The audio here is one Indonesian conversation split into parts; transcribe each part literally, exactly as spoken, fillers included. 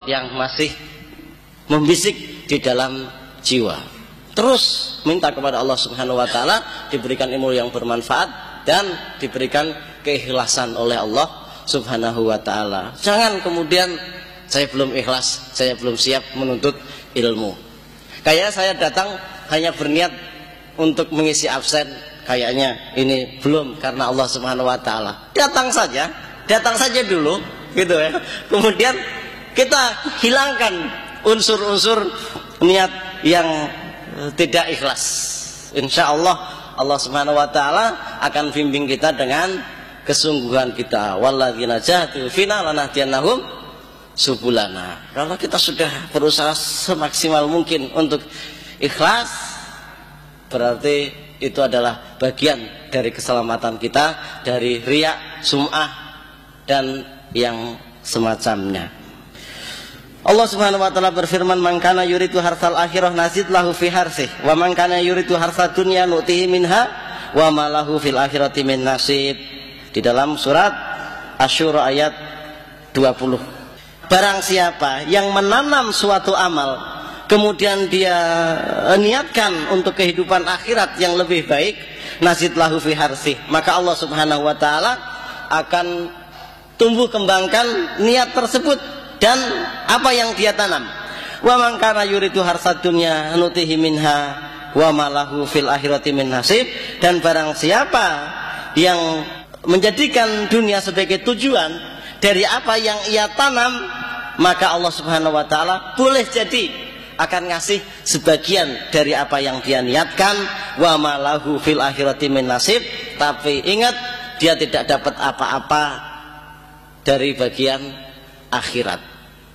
yang masih membisik di dalam jiwa. Terus minta kepada Allah Subhanahu wa taala diberikan ilmu yang bermanfaat dan diberikan keikhlasan oleh Allah Subhanahu wa taala. Jangan kemudian saya belum ikhlas, saya belum siap menuntut ilmu. Kayak saya datang hanya berniat untuk mengisi absen, kayaknya ini belum karena Allah Subhanahu wa taala. Datang saja, datang saja dulu gitu ya. Kemudian kita hilangkan unsur-unsur niat yang tidak ikhlas. Insya Allah Allah Subhanahu wa taala akan bimbing kita dengan kesungguhan kita. Walladzina jahadu fina lanahdiyannahum subulana. Kalau kita sudah berusaha semaksimal mungkin untuk ikhlas, berarti itu adalah bagian dari keselamatan kita dari riya, sum'ah dan yang semacamnya. Allah Subhanahu wa taala berfirman, "Man kana yuridu harsal akhirah nazid lahu fi harsih, wa man kana yuridu harsad dunya nu'tihi minha wa ma lahu fil akhirati min nasib." Di dalam surat Asy-Syura ayat dua puluh. Barang siapa yang menanam suatu amal kemudian dia niatkan untuk kehidupan akhirat yang lebih baik, nazid lahu fi harsih, maka Allah Subhanahu wa taala akan tumbuh kembangkan niat tersebut dan apa yang dia tanam. Wa man kana yuridu harsad dunya nutihi minha wa ma lahu fil akhirati min nasib. Dan barang siapa yang menjadikan dunia sebagai tujuan dari apa yang ia tanam, maka Allah Subhanahu wa taala boleh jadi akan ngasih sebagian dari apa yang dia niatkan. Wa ma lahu fil akhirati min nasib. Tapi ingat, dia tidak dapat apa-apa dari bagian akhirat.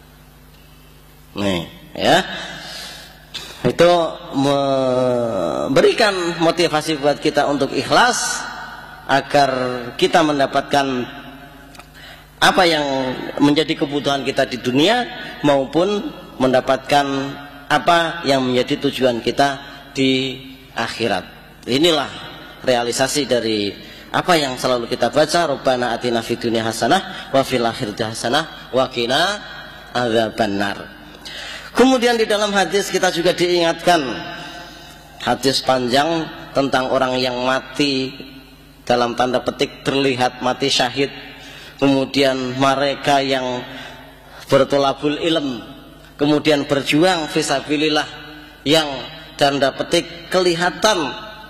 Nih, ya. Itu memberikan motivasi buat kita untuk ikhlas agar kita mendapatkan apa yang menjadi kebutuhan kita di dunia maupun mendapatkan apa yang menjadi tujuan kita di akhirat. Inilah realisasi dari apa yang selalu kita baca, Rabbana atina fid dunya hasanah wa fil akhirati hasanah wa qina adzabannar. Kemudian di dalam hadis kita juga diingatkan, hadis panjang tentang orang yang mati dalam tanda petik terlihat mati syahid. Kemudian mereka yang bertolabul ilm, kemudian berjuang fisabilillah, yang tanda petik kelihatan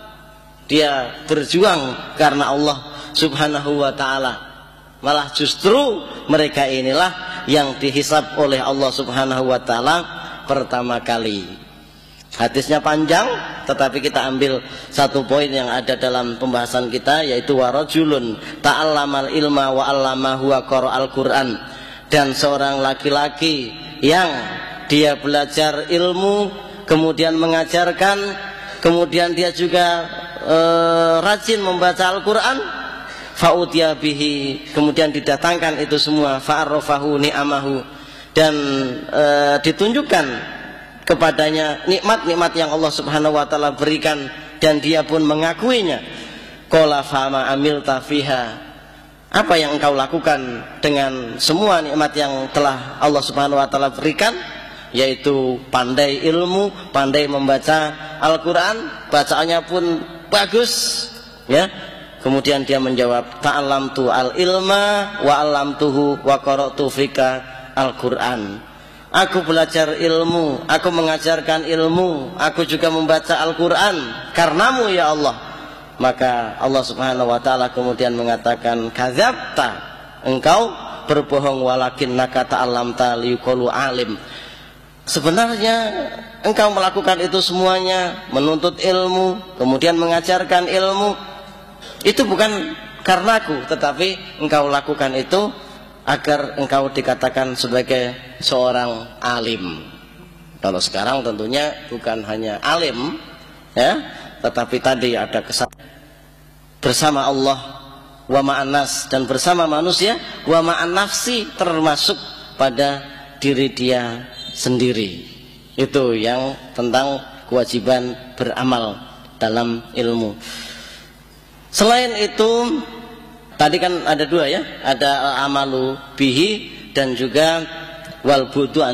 dia berjuang karena Allah Subhanahu wa taala. Malah justru mereka inilah yang dihisab oleh Allah Subhanahu wa taala pertama kali. Hadisnya panjang, tetapi kita ambil satu poin yang ada dalam pembahasan kita, yaitu warajulun ta'allamal ilma wa 'allamahu wa qara'al Qur'an. Dan seorang laki-laki yang dia belajar ilmu kemudian mengajarkan, kemudian dia juga e, rajin membaca Al-Qur'an, fa'utiya bihi, kemudian didatangkan itu semua, fa'arrafahu ni'amahu, dan e, ditunjukkan kepadanya nikmat-nikmat yang Allah Subhanahu wa taala berikan dan dia pun mengakuinya. Qala fama amilta fiha, apa yang engkau lakukan dengan semua nikmat yang telah Allah Subhanahu wa taala berikan, yaitu pandai ilmu, pandai membaca Al-Qur'an, bacaannya pun bagus, ya. Kemudian dia menjawab, ta'allamtu al-ilma wa 'allamtuhu wa qara'tu fika Al-Qur'an. Aku belajar ilmu, aku mengajarkan ilmu, aku juga membaca Al-Qur'an karenamu ya Allah. Maka Allah Subhanahu wa taala kemudian mengatakan, kadzabta, engkau berbohong, walakinnaka ta'allamta liyuqalu alim. Sebenarnya engkau melakukan itu semuanya, menuntut ilmu, kemudian mengajarkan ilmu, itu bukan karenaku, tetapi engkau lakukan itu agar engkau dikatakan sebagai seorang alim. Kalau sekarang tentunya bukan hanya alim, ya, tetapi tadi ada kesan bersama Allah wa ma'an nas, dan bersama manusia wa ma'an nafsi, termasuk pada diri dia sendiri. Itu yang tentang kewajiban beramal dalam ilmu. Selain itu, tadi kan ada dua ya, ada amalu bihi dan juga wal budu